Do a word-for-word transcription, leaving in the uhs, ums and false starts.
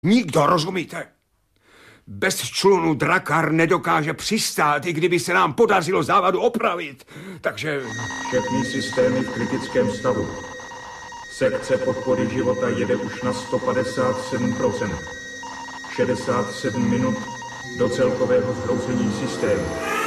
Nikdo, rozumíte? Bez člunu Drakar nedokáže přistát, i kdyby se nám podařilo závadu opravit. Takže... Všechny systémy v kritickém stavu. Sekce podpory života jede už na sto padesát sedm procent. šedesát sedm minut do celkového zhroucení systému.